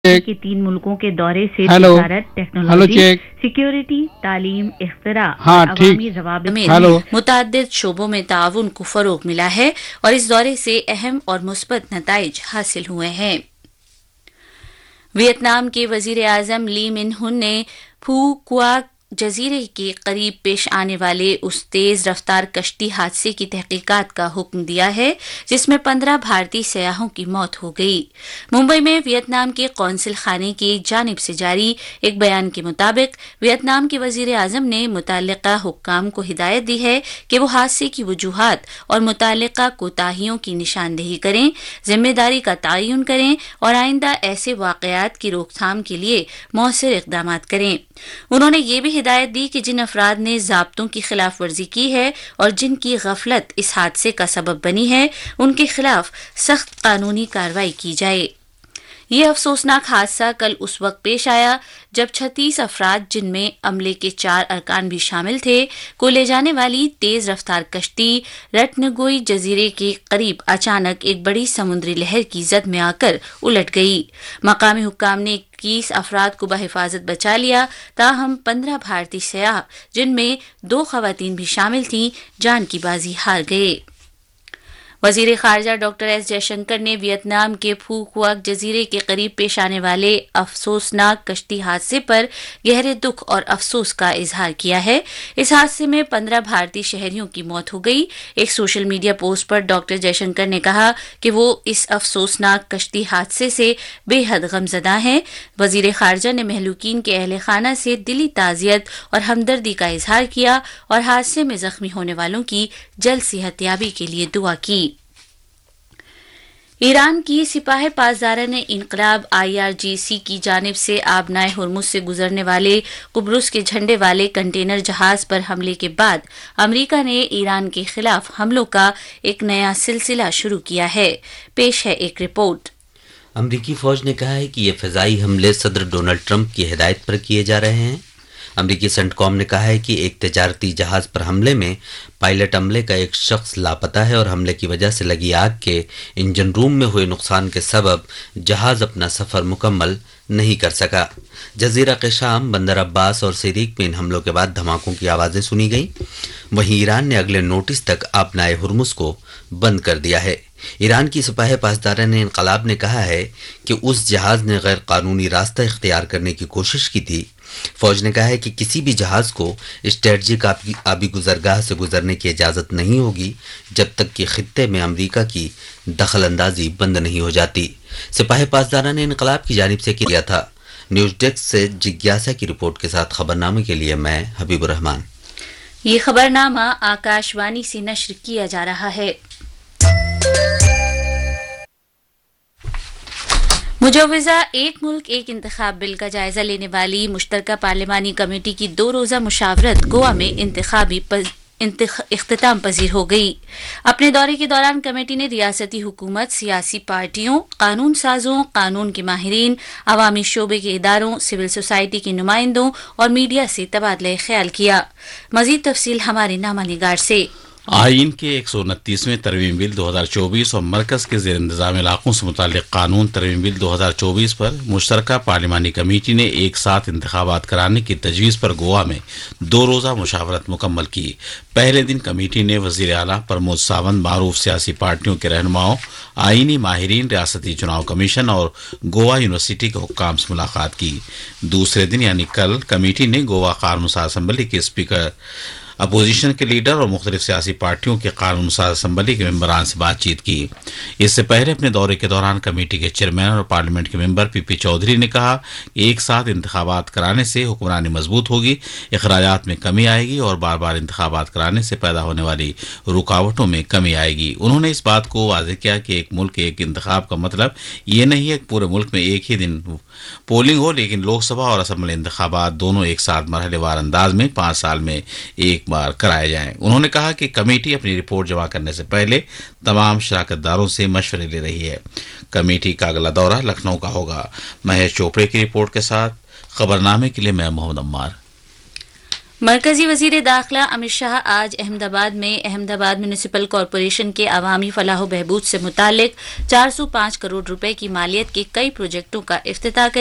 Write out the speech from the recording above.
के 3 मुल्कों के दौरे से तजारत, टेक्नोलॉजी, सिक्योरिटी, तालीम, इख्तिरा और अवामी रवाबित में मुतअद्दिद शोबों में ताउन को फरोग मिला है और इस दौरे से अहम और मुस्बत नताइज हासिल हुए हैं। वियतनाम के वजीर आजम ली मिन हुन ने फू क्वाक जजीरे के करीब पेश आने वाले उस तेज रफ्तार कश्ती हादसे की तहकीकात का हुक्म दिया है जिसमें 15 भारतीय सयाहों की मौत हो गई। मुंबई में वियतनाम के कौंसिल खाने की जानिब से जारी एक बयान के मुताबिक वियतनाम के वजीर आजम ने मुताल्लिका हुक्काम को हिदायत दी है कि वो हादसे की वजूहात और मुताल्लिका कोताहियों की निशानदेही करें, जिम्मेदारी का तयन करें और आइंदा ऐसे वाकयात की रोकथाम के लिए मौसर इकदाम करें। उन्होंने ये भी हिदायत दी कि जिन अफराद ने ज़ाब्तों की खिलाफ वर्जी की है और जिनकी गफलत इस हादसे का सबब बनी है उनके खिलाफ सख्त कानूनी कार्रवाई की जाए। ये अफसोसनाक हादसा कल उस वक्त पेश आया जब 36 अफराद जिनमें अमले के 4 अरकान भी शामिल थे को ले जाने वाली तेज रफ्तार कश्ती रत्नगोई जजीरे के करीब अचानक एक बड़ी समुद्री लहर की जद में आकर उलट गई। मकामी हुक्काम ने 21 अफराद को बहिफाजत बचा लिया, ताहम 15 भारतीय सयाह जिनमें 2 खवातीन भी शामिल थीं जान की बाजी हार गए। वजीर खारजा डॉक्टर एस जयशंकर ने वियतनाम के फू क्वाक जजीरे के करीब पेश आने वाले अफसोसनाक कश्ती हादसे पर गहरे दुख और अफसोस का इजहार किया है। इस हादसे में 15 भारतीय शहरियों की मौत हो गई। एक सोशल मीडिया पोस्ट पर डॉक्टर जयशंकर ने कहा कि वो इस अफसोसनाक कश्ती हादसे से बेहद गमजदा हैं। वजीर खारजा ने महलूकीन के अहले खाना से दिली ताज़ियत और हमदर्दी का इजहार किया और हादसे में जख्मी होने वालों की जल्द सेहतयाबी के लिए दुआ की। ईरान की सिपाही पासदारा ने इनकलाब IRGC की जानिब से आबनाए हुर्मुज से गुजरने वाले कुब्रुस के झंडे वाले कंटेनर जहाज पर हमले के बाद अमरीका ने ईरान के खिलाफ हमलों का एक नया सिलसिला शुरू किया है। पेश है एक रिपोर्ट। अमरीकी फौज ने कहा है कि ये फ़िज़ाई हमले सदर डोनाल्ड ट्रंप की हिदायत पर किए जा रहे हैं। अमरीकी सेंटकॉम ने कहा है कि एक तिजारती जहाज पर हमले में पायलट अमले का एक शख्स लापता है और हमले की वजह से लगी आग के इंजन रूम में हुए नुकसान के सबब जहाज अपना सफ़र मुकम्मल नहीं कर सका। जजीरा के शाम, बंदर अब्बास और सिरीक में इन हमलों के बाद धमाकों की आवाज़ें सुनी गई। वहीं ईरान ने अगले नोटिस तक आबनाए हुर्मुज को बंद कर दिया है। ईरान की सिपाही पासदारा ने इनकलाब ने कहा है कि उस जहाज ने गैर कानूनी रास्ता इख्तियार करने की कोशिश की थी। फौज ने कहा है कि किसी भी जहाज को स्ट्रेटजिक आबी गुजरगाह से गुजरने की इजाज़त नहीं होगी जब तक कि खित्ते में अमरीका की दखल अंदाजी बंद नहीं हो जाती। सिपाही पासदारा ने इनकलाब की जानिब से किया था। न्यूज़ डेस्क से जिज्ञासा की रिपोर्ट के साथ खबरनामे के लिए मैं हबीबुर रहमान। ये खबरनामा आकाशवाणी से नश्र किया जा रहा है। मुजव्वज़ा एक मुल्क एक इंतखाब बिल का जायजा लेने वाली मुश्तरका पार्लिमानी कमेटी की 2 रोज़ा मुशावरत गोवा में इख्तिताम पजीर हो गई। अपने दौरे के दौरान कमेटी ने रियासती हुकूमत, सियासी पार्टियों, कानून साजों, कानून के माहिरीन, अवामी शोबे के इदारों, सिविल सोसाइटी के नुमाइंदों और मीडिया से तबादला ख्याल किया। मजीद तफसील हमारे नामा निगार से। आईन के 129वें तरमीम बिल 2024 और मरकज़ के ज़ेर इंतज़ाम इलाक़ों से मुताल्लिक़ कानून तरमीम बिल 2024 पर मुश्तरका पार्लिमानी कमेटी ने एक साथ इंतखाबात कराने की तजवीज़ पर गोवा में 2 रोज़ा मुशावरत मुकम्मल की। पहले दिन कमेटी ने वज़ीर आला प्रमोद सावंत, मारूफ सियासी पार्टियों के रहनुमाओं, आईनी माहिरीन, रियासती चुनाव कमीशन और गोवा यूनिवर्सिटी के हुक्काम से मुलाकात की। दूसरे दिन यानी कल कमेटी ने गोवा कानून साज असम्बली के स्पीकर, अपोजिशन के लीडर और मुख्तलिफ सियासी पार्टियों के कानून साज असम्बली के मेंबरान से बातचीत की। इससे पहले अपने दौरे के दौरान कमेटी के चेयरमैन और पार्लियामेंट के मेंबर PP चौधरी ने कहा कि एक साथ इंतखाबात कराने से हुक्मरानी मजबूत होगी, अखराजात में कमी आएगी और बार बार इंतखाबात कराने से पैदा होने वाली रुकावटों में कमी आएगी। उन्होंने इस बात को वाज़ेह किया कि एक मुल्क एक इंतखाब का मतलब ये नहीं है कि पूरे मुल्क में एक ही दिन पोलिंग हो, लेकिन लोकसभा और असम्बली इंतखाबात दोनों एक साथ मरहलेवार अंदाज में 5 साल में एक बार कराए जाएं। उन्होंने कहा कि कमेटी अपनी रिपोर्ट जमा करने से पहले तमाम शराकतदारों से मशवरे ले रही है। कमेटी का अगला दौरा लखनऊ का होगा। महेश चोपड़े की रिपोर्ट के साथ खबरनामे के लिए मैं मोहम्मद अम्मार। مرکزی وزیر داخلہ امت شاہ آج احمدآباد میں احمدآباد میونسپل کارپوریشن کے عوامی فلاح و بہبود سے متعلق 405 کروڑ روپے کی مالیت کے کئی پروجیکٹوں کا افتتاح